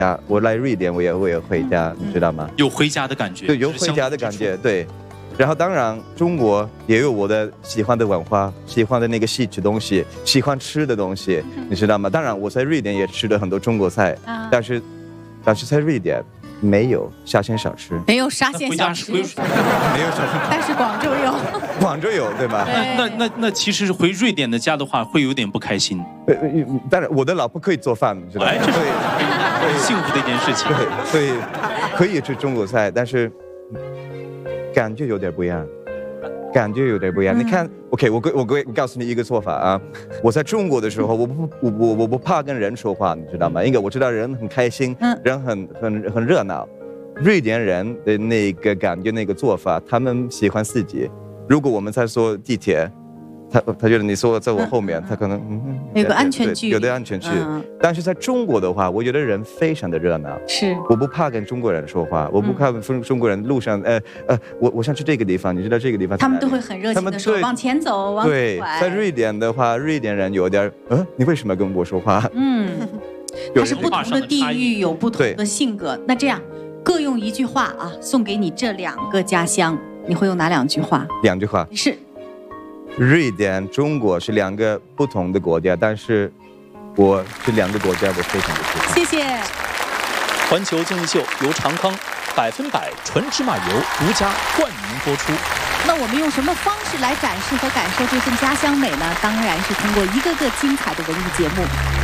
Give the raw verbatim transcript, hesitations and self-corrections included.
家，我来瑞典我也我也回家，你知道吗？ 有回家的感觉， 对，有回家的感觉，对。然后当然中国也有我的喜欢的文化，喜欢的那个戏曲东西，喜欢吃的东西，你知道吗？当然我在瑞典也吃了很多中国菜，但是但是在瑞典没有沙县小吃， 没有沙县小吃， 没有沙县， 但是广州有， 广州有，对吧？ 那那那那其实是回瑞典的家的话，会有点不开心。 呃，当然我的老婆可以做饭，你知道吗？ 这是很幸福的一件事情。 对，所以可以吃中国菜，但是感觉有点不一样。感觉有点不一样。你看 ，OK， 我我我告诉你一个做法啊。我在中国的时候，我不我我我不怕跟人说话，你知道吗？因为我知道人很开心，人很很很热闹。瑞典人的那个感觉，那个做法，他们喜欢自己。如果我们在坐地铁，他他觉得你说在我后面，他可能嗯有个安全距离， 有的安全距离。但是在中国的话，我觉得人非常的热闹。 是， 我不怕跟中国人说话，我不怕跟中国人路上，呃呃，我我想去这个地方，你知道这个地方， 他们都会很热情的说往前走，往对，在瑞典的话，瑞典人有点，呃，你为什么跟我说话？ 嗯，它是不同的地域有不同的性格。那这样，各用一句话啊，送给你这两个家乡，你会用哪两句话？ 两句话是。 瑞典、中国是两个不同的国家，但是我这两个国家我非常的喜欢。 谢谢。 环球竞技秀由长康百分百纯芝麻油独家冠名播出。 那我们用什么方式来展示和感受这份家乡美呢？当然是通过一个个精彩的文艺节目。